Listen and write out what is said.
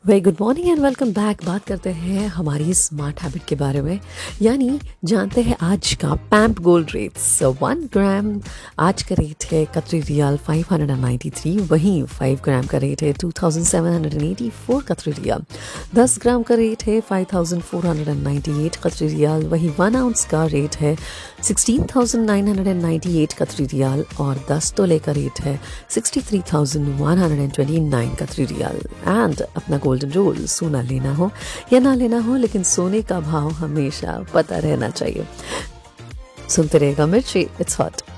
Very good morning and welcome back. बात करते हैं हमारी स्मार्ट हैबिट के बारे में, यानी जानते हैं आज का पैम्प गोल्ड रेट्स। 1 ग्राम आज का रेट है कतरी रियाल 593, वहीं 5 ग्राम का रेट है 2784 कतरी रियाल। 10 ग्राम का रेट है 5498 कतरी रियाल, वहीं 1 आउंस का रेट है 16,998 कतरी रियाल और 10 तोले का रेट है 63,129 कतरी रियाल। एंड अपना गोल्डन रूल, सोना लेना हो या ना लेना हो, लेकिन सोने का भाव हमेशा पता रहना चाहिए। सुनते रहेगा मिर्ची, इट्स हॉट।